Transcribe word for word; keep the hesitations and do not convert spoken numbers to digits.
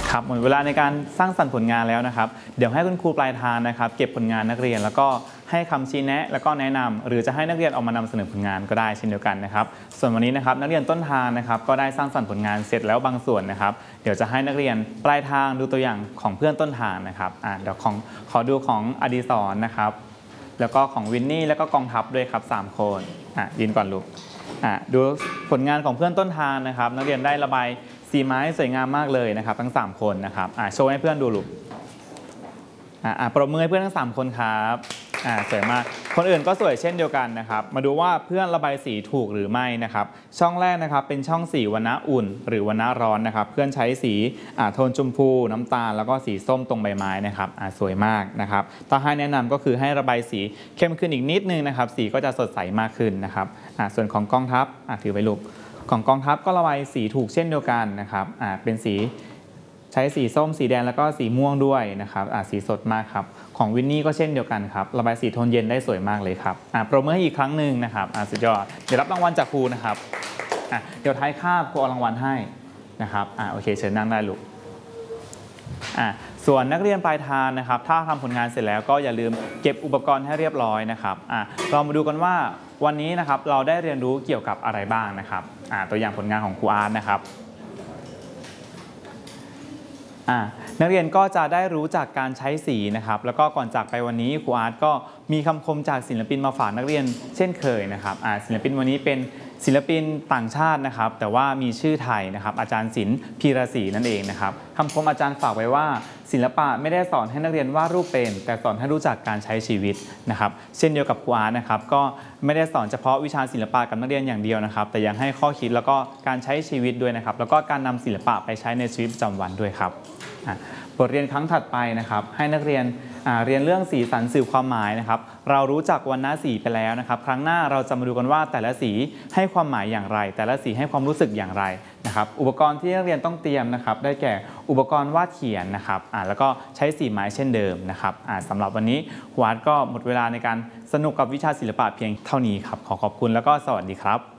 ครับหมดเวลาในการสร้างสรรค์ผลงานแล้วนะครับเดี๋ยวให้คุณครูปลายทางนะครับเก็บผลงานนักเรียนแล้วก็ให้คำชี้แนะแล้วก็แนะนำหรือจะให้นักเรียนออกมานำเสนอผลงานก็ได้เช่นเดียวกันนะครับส่วนวันนี้นะครับนักเรียนต้นทางนะครับก็ได้สร้างสรรค์ผลงานเสร็จแล้วบางส่วนนะครับเดี๋ยวจะให้นักเรียนปลายทางดูตัวอย่างของเพื่อนต้นทางนะครับอ่าเดี๋ยวของขอดูของอดิศรนะครับแล้วก็ของวินนี่แล้วก็กองทัพด้วยครับสามคนอ่ะยืนก่อนลูกอ่ะดูผลงานของเพื่อนต้นทางนะครับนักเรียนได้ระบายสีไม้สวยงามมากเลยนะครับทั้งสามคนนะครับอ่ะโชว์ให้เพื่อนดูลูกอ่ะอ่ะปรบมือให้เพื่อนทั้งสามคนครับอ่ะสวยมากคนอื่นก็สวยเช่นเดียวกันนะครับมาดูว่าเพื่อนระบายสีถูกหรือไม่นะครับช่องแรกนะครับเป็นช่องสีวรรณะอุ่นหรือวรรณะร้อนนะครับเพื่อนใช้สีอ่ะโทนชมพูน้ำตาลแล้วก็สีส้มตรงใบไม้นะครับอ่ะสวยมากนะครับถ้าให้แนะนำก็คือให้ระบายสีเข้มขึ้นอีกนิดนึงนะครับสีก็จะสดใสมากขึ้นนะครับอ่ะส่วนของกองทัพอ่ะถือไปลูกของกองทัพก็ระบายสีถูกเช่นเดียวกันนะครับอ่าเป็นสีใช้สีส้มสีแดงแล้วก็สีม่วงด้วยนะครับอ่าสีสดมากครับของวินนี่ก็เช่นเดียวกันครับระบายสีโทนเย็นได้สวยมากเลยครับอ่าปรบมือให้อีกครั้งหนึ่งนะครับอ่าสุดยอดเดี๋ยวรับรางวัลจากครูนะครับอ่าเดี๋ยวท้ายคาบครูเอารางวัลให้นะครับอ่าโอเคเชิญนั่งได้ลูกอ่าส่วนนักเรียนปลายทางนะครับถ้าทำผลงานเสร็จแล้วก็อย่าลืมเก็บอุปกรณ์ให้เรียบร้อยนะครับอ่าเรามาดูกันว่าวันนี้นะครับเราได้เรียนรู้เกี่ยวกับอะไรบ้างนะครับตัวอย่างผลงานของครูอาร์ตนะครับนักเรียนก็จะได้รู้จากการใช้สีนะครับแล้วก็ก่อนจากไปวันนี้ครูอาร์ตก็มีคำคมจากศิลปินมาฝากนักเรียนเช่นเคยนะครับศิลปินวันนี้เป็นศิลปินต่างชาตินะครับแต่ว่ามีชื่อไทยนะครับอาจารย์ศิลป์พีระศรีนั่นเองนะครับคำคมอาจารย์ฝากไว้ว่าศิลปะไม่ได้สอนให้นักเรียนวาดรูปเป็นแต่สอนให้รู้จักการใช้ชีวิตนะครับเช่นเดียวกับครูอาร์ตนะครับก็ไม่ได้สอนเฉพาะวิชาศิลปะกับนักเรียนอย่างเดียวนะครับแต่ยังให้ข้อคิดแล้วก็การใช้ชีวิตด้วยนะครับแล้วก็การนำศิลปะไปใช้ในชีวิตประจำวันด้วยครับบทเรียนครั้งถัดไปนะครับให้นักเรียนเรียนเรื่องสีสันสื่อความหมายนะครับเรารู้จักวรรณะสีไปแล้วนะครับครั้งหน้าเราจะมาดูกันว่าแต่ละสีให้ความหมายอย่างไรแต่ละสีให้ความรู้สึกอย่างไรนะครับอุปกรณ์ที่นักเรียนต้องเตรียมนะครับได้แก่อุปกรณ์วาดเขียนนะครับแล้วก็ใช้สีไม้เช่นเดิมนะครับสำหรับวันนี้ครูอาร์ตก็หมดเวลาในการสนุกกับวิชาศิลปะเพียงเท่านี้ครับขอขอบคุณแล้วก็สวัสดีครับ